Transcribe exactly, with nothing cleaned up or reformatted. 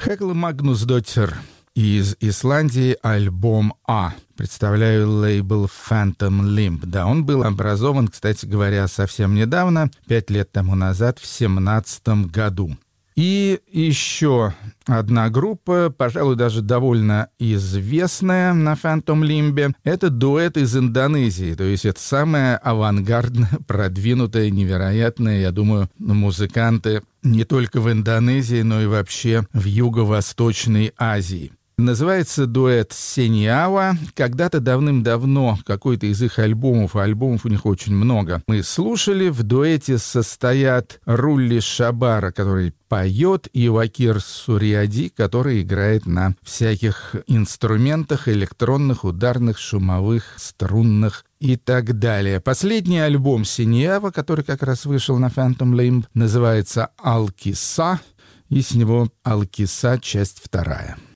Хекла Магнусдоттир из Исландии, альбом «А». Представляю лейбл Phantom Limb. Да, он был образован, кстати говоря, совсем недавно, пять лет тому назад, в семнадцатом году. И еще одна группа, пожалуй, даже довольно известная на Phantom Limb, это дуэт из Индонезии. То есть это самая авангардная, продвинутая, невероятная, я думаю, музыканты не только в Индонезии, но и вообще в Юго-Восточной Азии. Называется дуэт «Сеньява». Когда-то давным-давно какой-то из их альбомов, а альбомов у них очень много, мы слушали. В дуэте состоят Рулли Шабара, который поет, и Вакир Сурьяди, который играет на всяких инструментах электронных, ударных, шумовых, струнных и так далее. Последний альбом «Сеньява», который как раз вышел на Phantom Limb, называется «Алкиса», и с него «Алкиса», часть вторая.